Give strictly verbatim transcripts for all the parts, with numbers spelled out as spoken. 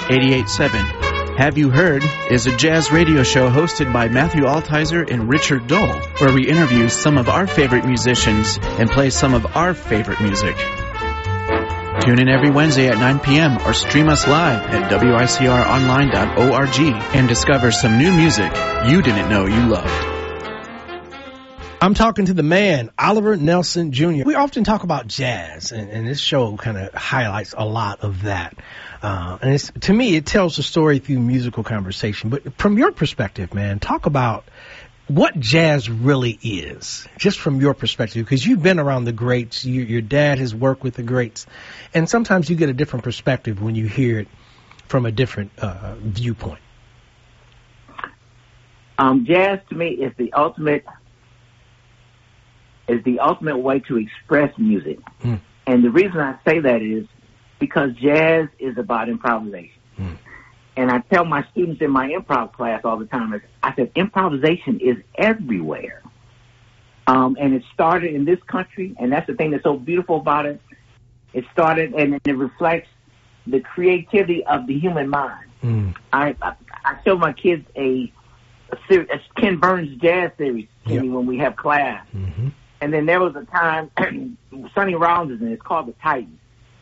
eighty-eight point seven. Have You Heard is a jazz radio show hosted by Matthew Altizer and Richard Dole, where we interview some of our favorite musicians and play some of our favorite music. Tune in every Wednesday at nine p.m. or stream us live at W I C R online dot org and discover some new music you didn't know you loved. I'm talking to the man, Oliver Nelson Junior We often talk about jazz, and, and this show kind of highlights a lot of that. Uh, and it's, to me, it tells the story through musical conversation. But from your perspective, man, talk about what jazz really is, just from your perspective, because you've been around the greats. You, your dad has worked with the greats. And sometimes you get a different perspective when you hear it from a different uh, viewpoint. Um, jazz, to me, is the ultimate... is the ultimate way to express music. Mm. And the reason I say that is because jazz is about improvisation. Mm. And I tell my students in my improv class all the time, I said, improvisation is everywhere. Um, and it started in this country, and that's the thing that's so beautiful about it. It started, and it reflects the creativity of the human mind. Mm. I, I I show my kids a, a, series, a Ken Burns jazz series yep. when we have class. Mm-hmm. And then there was a time, Sonny Rollins is in it, it's called The Titans.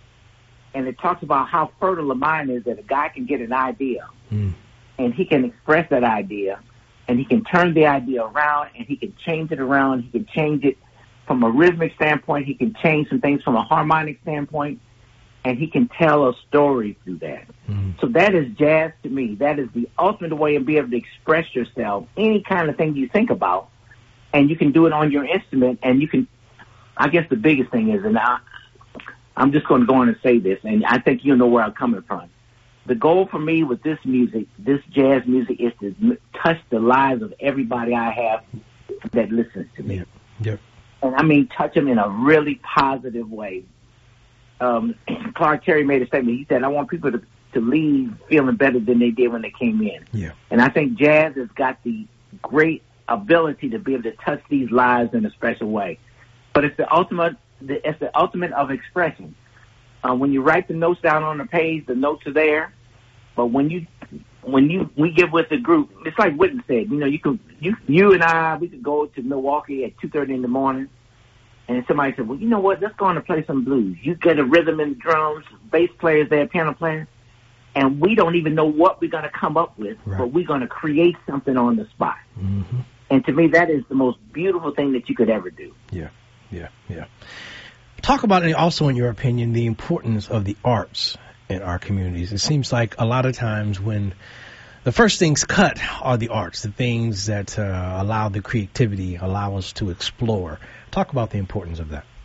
And it talks about how fertile a mind is that a guy can get an idea. Mm. And he can express that idea. And he can turn the idea around. And he can change it around. He can change it from a rhythmic standpoint. He can change some things from a harmonic standpoint. And he can tell a story through that. Mm. So that is jazz to me. That is the ultimate way of being able to express yourself, any kind of thing you think about. And you can do it on your instrument, and you can, I guess the biggest thing is, and I, I'm just going to go on and say this, and I think you'll know where I'm coming from. The goal for me with this music, this jazz music, is to touch the lives of everybody I have that listens to me. Yep. Yep. And I mean touch them in a really positive way. Um, Clark Terry made a statement. He said, I want people to, to leave feeling better than they did when they came in. Yeah. And I think jazz has got the great ability to be able to touch these lives in a special way. But it's the ultimate, it's the ultimate of expression. Uh, when you write the notes down on the page, the notes are there. But when you, when you, we get with the group, it's like Whitten said, you know, you could, you, you and I, we could go to Milwaukee at two thirty in the morning, and somebody said, well, you know what, let's go on and play some blues. You get a rhythm and drums, bass players there, piano players, and we don't even know what we're going to come up with, right. but we're going to create something on the spot. Mm-hmm. And to me, that is the most beautiful thing that you could ever do. Yeah, yeah, yeah. Talk about, also in your opinion, the importance of the arts in our communities. It seems like a lot of times when the first things cut are the arts, the things that uh, allow the creativity, allow us to explore. Talk about the importance of that.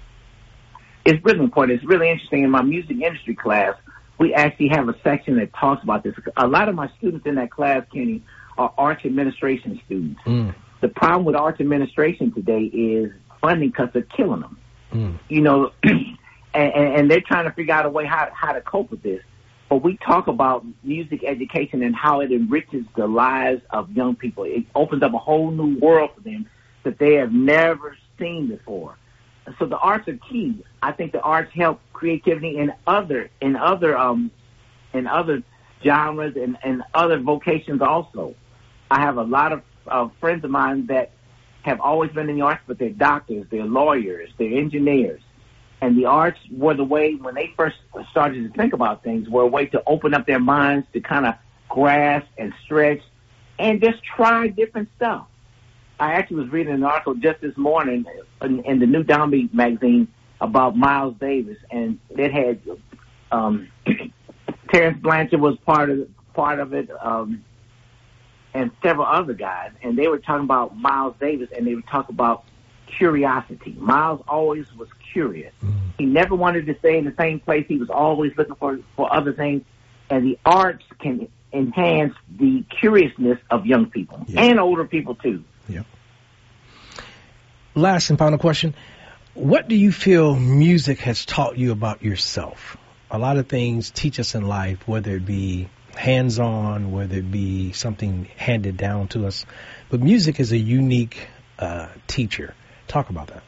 It's really important. It's really interesting. In my music industry class, we actually have a section that talks about this. A lot of my students in that class, Kenny, are arts administration students. Mm. The problem with arts administration today is funding cuts are killing them. Mm. You know, and, and they're trying to figure out a way how, how to cope with this. But we talk about music education and how it enriches the lives of young people. It opens up a whole new world for them that they have never seen before. So the arts are key. I think the arts help creativity in other in other um in other genres and, and other vocations also. I have a lot of uh, friends of mine that have always been in the arts, but they're doctors, they're lawyers, they're engineers. And the arts were the way, when they first started to think about things, were a way to open up their minds to kind of grasp and stretch and just try different stuff. I actually was reading an article just this morning in, in the New Downbeat magazine about Miles Davis, and it had um, Terrence Blanchard was part of part of it, um, and several other guys, and they were talking about Miles Davis, and they were talking about curiosity. Miles always was curious. Mm. He never wanted to stay in the same place. He was always looking for, for other things, and the arts can enhance the curiousness of young people yeah. and older people too. Yeah. Last and final question. What do you feel music has taught you about yourself? A lot of things teach us in life, whether it be hands-on, whether it be something handed down to us. But music is a unique uh, teacher. Talk about that.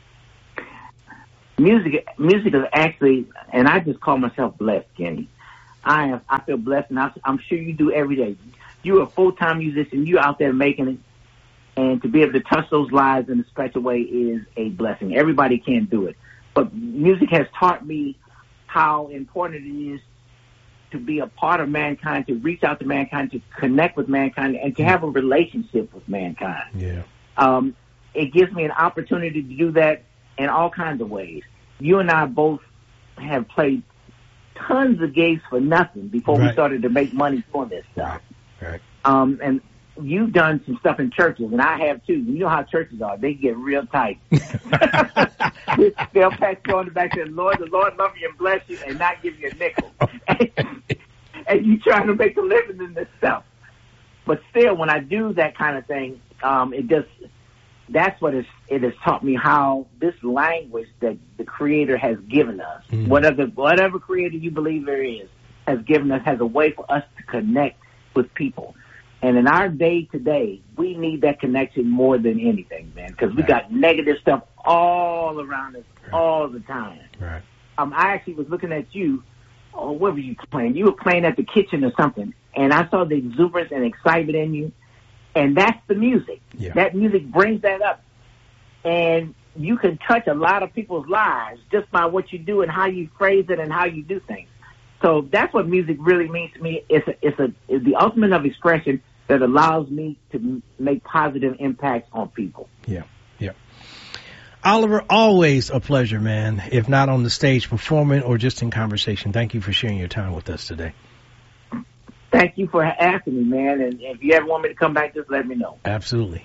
Music, music is actually, and I just call myself blessed, Kenny. I am. I feel blessed, and I, I'm sure you do every day. You're a full-time musician. You're out there making it, and to be able to touch those lives in a special way is a blessing. Everybody can't do it, but music has taught me how important it is to be a part of mankind, to reach out to mankind, to connect with mankind, and to have a relationship with mankind. Yeah. Um, it gives me an opportunity to do that in all kinds of ways. You and I both have played tons of gigs for nothing before right. we started to make money doing this stuff. Right. right. Um, and you've done some stuff in churches, and I have too. You know how churches are. They get real tight. They'll pat you on the back and say, Lord, the Lord love you and bless you and not give you a nickel. and, and you trying to make a living in this stuff. But still, when I do that kind of thing, um, it just, that's what it's, it has taught me how this language that the Creator has given us, mm. whatever, whatever Creator you believe there is, has given us, has a way for us to connect with people. And in our day to day, we need that connection more than anything, man, because we right. got negative stuff all around us right. all the time. Right. Um, I actually was looking at you. Oh, what were you playing? You were playing at the kitchen or something, and I saw the exuberance and excitement in you, and that's the music. Yeah. That music brings that up, and you can touch a lot of people's lives just by what you do and how you phrase it and how you do things. So that's what music really means to me. It's a, it's a, it's the ultimate of expression that allows me to make positive impacts on people. Yeah, yeah. Oliver, always a pleasure, man, if not on the stage performing or just in conversation. Thank you for sharing your time with us today. Thank you for asking me, man. And if you ever want me to come back, just let me know. Absolutely.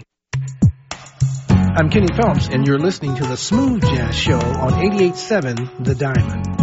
I'm Kenny Phelps, and you're listening to the Smooth Jazz Show on eighty-eight point seven The Diamond.